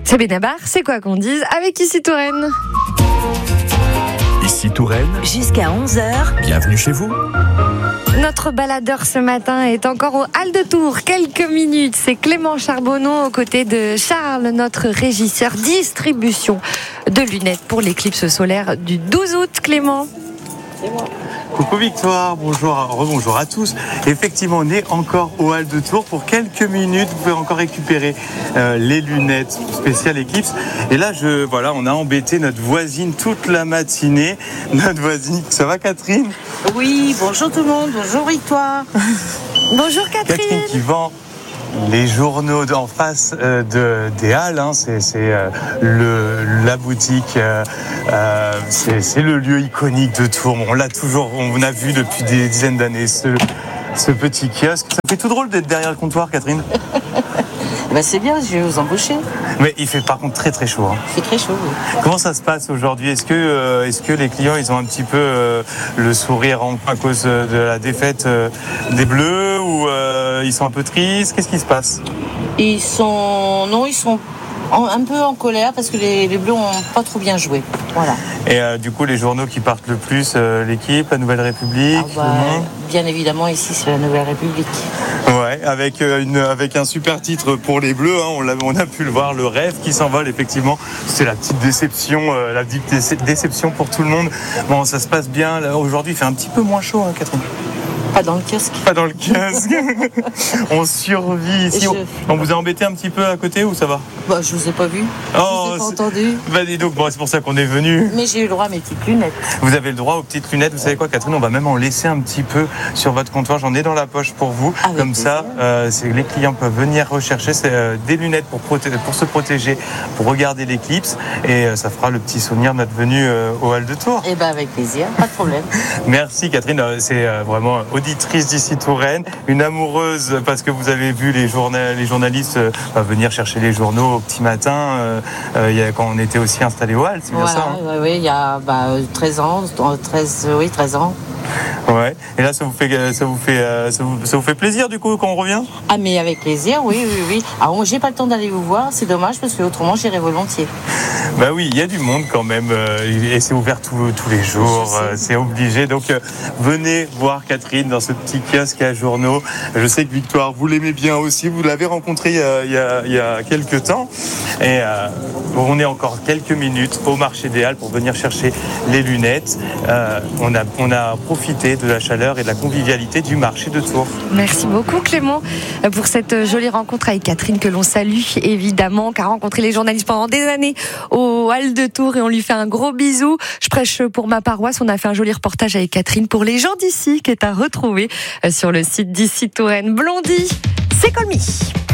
C'est Benabar, c'est quoi qu'on dise avec Ici Touraine. Ici Touraine, jusqu'à 11h. bienvenue chez vous. Notre baladeur ce matin est encore au Halles de Tours. Quelques minutes, c'est Clément Charbonneau aux côtés de Charles, notre régisseur distribution de lunettes pour l'éclipse solaire du 12 août. Clément. C'est moi. Coucou Victoire, rebonjour à tous. Effectivement, on est encore au Halles de Tours pour quelques minutes. Vous pouvez encore récupérer les lunettes spéciales Eclipse. Et là, on a embêté notre voisine toute la matinée. Notre voisine, ça va Catherine ? Oui, bonjour tout le monde, bonjour Victoire. Bonjour Catherine. Catherine qui vend les journaux en face des Halles, hein. C'est la boutique, c'est le lieu iconique de Tours. On a vu depuis des dizaines d'années ce petit kiosque. Ça fait tout drôle d'être derrière le comptoir, Catherine. C'est bien, je vais vous embaucher. Mais il fait par contre très très chaud. Hein. C'est très chaud, oui. Comment ça se passe aujourd'hui ? Est-ce que les clients ils ont un petit peu le sourire à cause de la défaite des Bleus ou ils sont un peu tristes ? Qu'est-ce qui se passe ? Ils sont un peu en colère parce que les Bleus n'ont pas trop bien joué. Voilà. Et du coup, les journaux qui partent le plus, l'Équipe, la Nouvelle République, bien évidemment, ici, c'est la Nouvelle République. Ouais, avec un super titre pour les Bleus, hein, on a pu le voir, le rêve qui s'envole, effectivement. C'est la petite déception pour tout le monde. Bon, ça se passe bien. Là, aujourd'hui, il fait un petit peu moins chaud, hein, Catherine. Pas dans le kiosque. Pas dans le kiosque. On survit ici. On vous a embêté un petit peu à côté ou ça va ? Je vous ai pas vu. Je vous ai pas entendu. Dis donc, c'est pour ça qu'on est venu. Mais j'ai eu le droit à mes petites lunettes. Vous avez le droit aux petites lunettes. Vous savez quoi, Catherine ? On va même en laisser un petit peu sur votre comptoir. J'en ai dans la poche pour vous. Avec comme plaisir. ça, les clients peuvent venir rechercher des lunettes pour se protéger, pour regarder l'éclipse. Et ça fera le petit souvenir de notre venue au Halles de Tours. Avec plaisir, pas de problème. Merci Catherine. C'est vraiment auditrice d'Ici Touraine, une amoureuse parce que vous avez vu les journalistes venir chercher les journaux au petit matin quand on était aussi installé au Halles, c'est bien ça, hein ? Oui, il y a 13 ans. Ouais. Et là, ça vous fait plaisir du coup quand on revient ? Mais avec plaisir, oui. Alors moi, j'ai pas le temps d'aller vous voir, c'est dommage parce que autrement j'irais volontiers. Oui, il y a du monde quand même et c'est ouvert tous les jours, c'est obligé. Donc venez voir Catherine dans ce petit kiosque à journaux. Je sais que Victoire, vous l'aimez bien aussi, vous l'avez rencontrée il y a quelques temps. Et on est encore quelques minutes au marché des Halles pour venir chercher les lunettes. On a profité de la chaleur et de la convivialité du marché de Tours. Merci beaucoup Clément pour cette jolie rencontre avec Catherine que l'on salue évidemment, qui a rencontré les journalistes pendant des années au Halles de Tours et on lui fait un gros bisou. Je prêche pour ma paroisse, on a fait un joli reportage avec Catherine pour les gens d'ici qui est à retrouver sur le site d'Ici Touraine. Blondie, c'est Colmy.